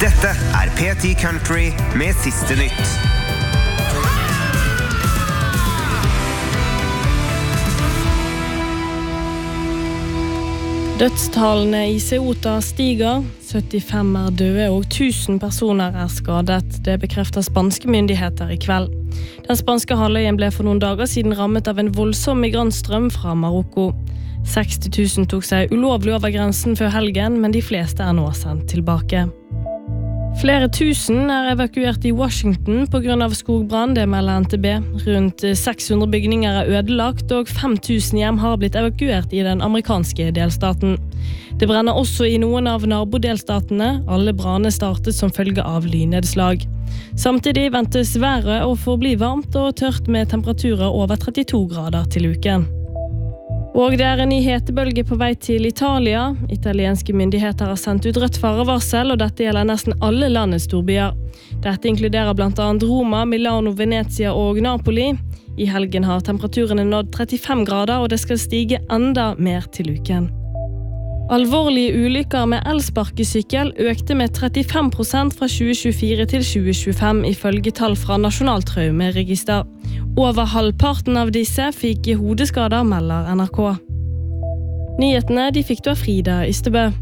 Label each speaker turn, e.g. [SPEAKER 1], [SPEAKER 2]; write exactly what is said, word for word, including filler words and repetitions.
[SPEAKER 1] Dette er P ti Country med siste nytt.
[SPEAKER 2] Dødstallene i Ceuta stiger, syttifem er døde og tusen personer er skadet. Det bekrefter spanske myndigheter i kveld. Den spanske halvøyen ble for noen dager siden rammet av en voldsom migrantstrøm fra Marokko. seksti tusen tok seg ulovlig over grensen før helgen, men de fleste er nå sendt tilbake. Flere tusen er evakuert i Washington på grunn av skogbrann, det melder N T B. Rundt seks hundre bygninger er ødelagt, og fem tusen hjem har blitt evakuert i den amerikanske delstaten. Det brenner også i noen av nabodelstatene. Alle branner startet som følge av lynnedslag. Samtidig ventes været å forbli varmt og tørt med temperaturer over trettito grader til uken. Og det er en ny hetebølge på vei til Italia. Italienske myndigheter har sendt ut rødt farevarsel, og dette gjelder nesten alle landets storbyer. Dette inkluderer blant annet Roma, Milano, Venezia og Napoli. I helgen har temperaturene nådd trettifem grader, og det skal stige enda mer til uken. Alvorlige ulykker med elsparkesykkel økte med trettifem prosent fra tjue tjuefire til tjue tjuefem ifølge tall fra Nasjonalt Traumeregister. Over halvparten av disse fikk hodeskader, melder N R K. Nyhetene de fikk du av Frida Ystebø.